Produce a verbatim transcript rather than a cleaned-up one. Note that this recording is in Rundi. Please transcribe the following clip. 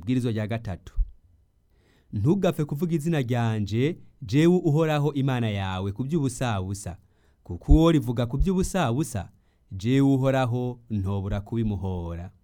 ibwirizwa rya gatatu. Ntugapfe kuvuga izina ryanje jewe uhoraho Imana yawe ku by'ubusabusa, kuko uwo rivuga ku by'ubusabusa jewe uhoraho ntobura kubimuhora.